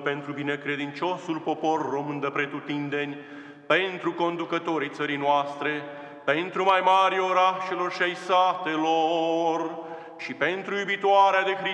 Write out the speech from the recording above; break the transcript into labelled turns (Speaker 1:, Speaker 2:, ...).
Speaker 1: pentru binecredinciosul popor român de pretutindeni, pentru conducătorii țării noastre, pentru mai mari orașelor și ai satelor și pentru iubitoarea de Hristos,